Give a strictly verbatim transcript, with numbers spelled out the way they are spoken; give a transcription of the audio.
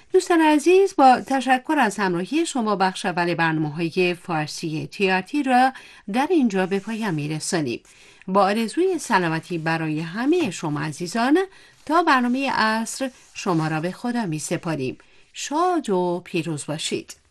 دوستان عزیز، با تشکر از همراهی شما بخش اول برنامه‌های فارسی تی آر تی را در اینجا به پایان می‌رسانیم. با آرزوی سلامتی برای همه شما عزیزان، تا برنامه عصر شما را به خدا می‌سپاریم. شاد و پیروز باشید.